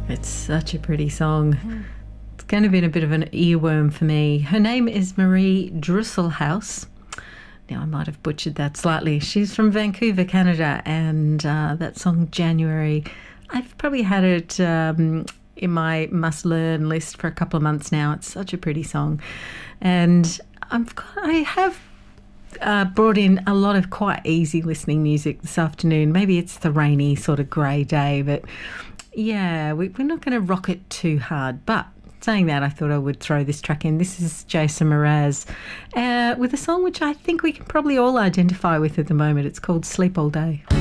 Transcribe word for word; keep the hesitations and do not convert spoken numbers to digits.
It's such a pretty song. It's going to be a bit of an earworm for me. Her name is Marie Drusselhaus. Now, I might have butchered that slightly. She's from Vancouver, Canada, and uh, that song, January, I've probably had it um, in my must-learn list for a couple of months now. It's such a pretty song. And I've got, I have uh, brought in a lot of quite easy listening music this afternoon. Maybe it's the rainy sort of grey day, but yeah, we, we're not going to rock it too hard. But saying that, I thought I would throw this track in. This is Jason Mraz uh, with a song which I think we can probably all identify with at the moment. It's called Sleep All Day.